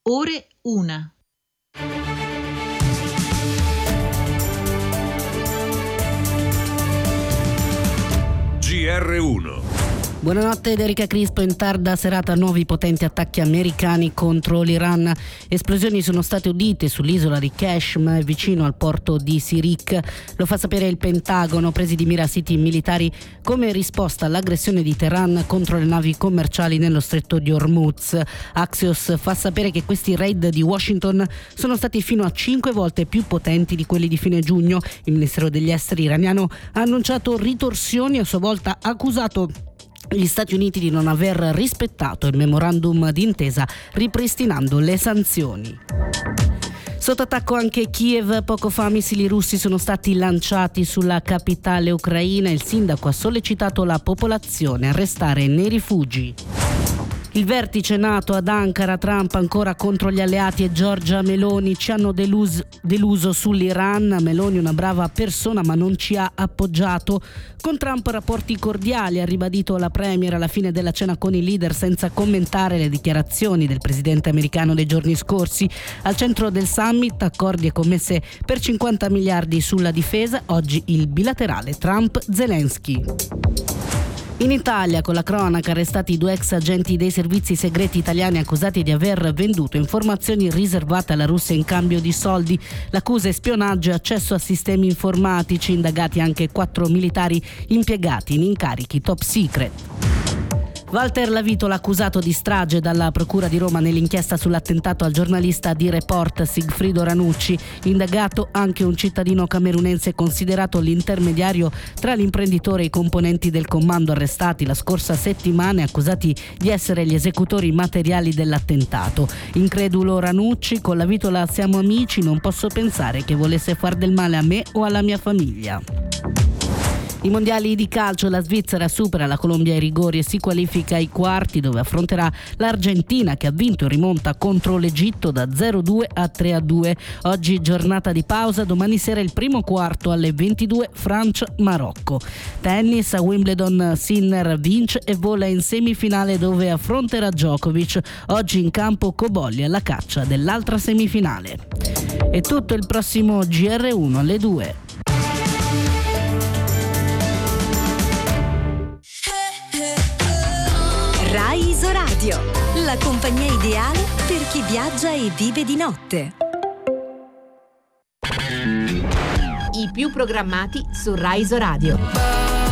ore 1. GR1. Buonanotte ed Erika Crispo. In tarda serata nuovi potenti attacchi americani contro l'Iran. Esplosioni sono state udite sull'isola di Qashm, vicino al porto di Sirik. Lo fa sapere il Pentagono, presi di mira siti militari come risposta all'aggressione di Teheran contro le navi commerciali nello stretto di Hormuz. Axios fa sapere che questi raid di Washington sono stati fino a 5 volte più potenti di quelli di fine giugno. Il Ministero degli Esteri iraniano ha annunciato ritorsioni e a sua volta accusato gli Stati Uniti di non aver rispettato il memorandum d'intesa ripristinando le sanzioni. Sotto attacco anche Kiev, poco fa missili russi sono stati lanciati sulla capitale ucraina. Il sindaco ha sollecitato la popolazione a restare nei rifugi. Il vertice NATO ad Ankara, Trump ancora contro gli alleati e Giorgia Meloni ci hanno deluso sull'Iran. Meloni una brava persona ma non ci ha appoggiato. Con Trump rapporti cordiali, ha ribadito la premier alla fine della cena con i leader senza commentare le dichiarazioni del presidente americano dei giorni scorsi. Al centro del summit accordi e commesse per 50 miliardi sulla difesa, oggi il bilaterale Trump-Zelensky. In Italia, con la cronaca, arrestati 2 ex agenti dei servizi segreti italiani accusati di aver venduto informazioni riservate alla Russia in cambio di soldi. L'accusa è spionaggio e accesso a sistemi informatici, indagati anche 4 militari impiegati in incarichi top secret. Walter Lavitola, accusato di strage dalla Procura di Roma nell'inchiesta sull'attentato al giornalista di Report Sigfrido Ranucci. Indagato anche un cittadino camerunense considerato l'intermediario tra l'imprenditore e i componenti del comando arrestati la scorsa settimana e accusati di essere gli esecutori materiali dell'attentato. Incredulo Ranucci: con Lavitola siamo amici, non posso pensare che volesse far del male a me o alla mia famiglia. I mondiali di calcio, la Svizzera supera la Colombia ai rigori e si qualifica ai quarti, dove affronterà l'Argentina, che ha vinto in rimonta contro l'Egitto da 0-2 a 3-2. Oggi giornata di pausa, domani sera il primo quarto alle 22 Francia-Marocco. Tennis, a Wimbledon Sinner vince e vola in semifinale dove affronterà Djokovic. Oggi in campo Cobolli alla caccia dell'altra semifinale. È tutto, il prossimo GR1 alle 2. Rai Isoradio, la compagnia ideale per chi viaggia e vive di notte. I più programmati su Rai Isoradio.